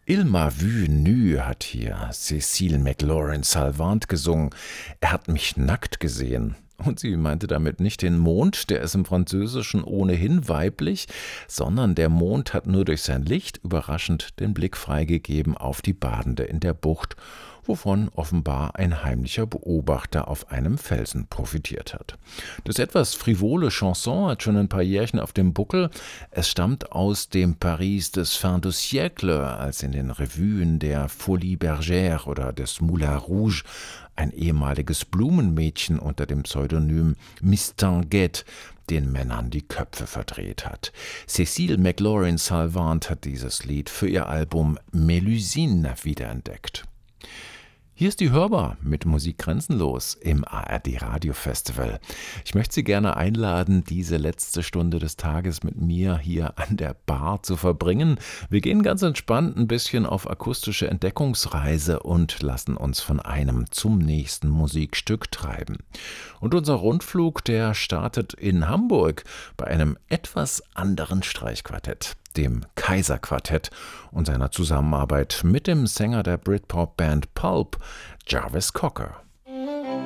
Il m'a vu nu hat hier Cécile McLaurin-Salvant gesungen. Er hat mich nackt gesehen. Und sie meinte damit nicht den Mond, der ist im Französischen ohnehin weiblich, sondern der Mond hat nur durch sein Licht überraschend den Blick freigegeben auf die Badende in der Bucht, wovon offenbar ein heimlicher Beobachter auf einem Felsen profitiert hat. Das etwas frivole Chanson hat schon ein paar Jährchen auf dem Buckel. Es stammt aus dem Paris des Fin de siècle, als in den Revuen der Folie Bergère oder des Moulin Rouge ein ehemaliges Blumenmädchen unter dem Pseudonym Miss Tanguette den Männern die Köpfe verdreht hat. Cécile McLaurin-Salvant hat dieses Lied für ihr Album Mélusine wiederentdeckt. Hier ist die Hörbar mit Musik grenzenlos im ARD Radio Festival. Ich möchte Sie gerne einladen, diese letzte Stunde des Tages mit mir hier an der Bar zu verbringen. Wir gehen ganz entspannt ein bisschen auf akustische Entdeckungsreise und lassen uns von einem zum nächsten Musikstück treiben. Und unser Rundflug, der startet in Hamburg bei einem etwas anderen Streichquartett, dem Kaiser-Quartett und seiner Zusammenarbeit mit dem Sänger der Britpop-Band Pulp, Jarvis Cocker.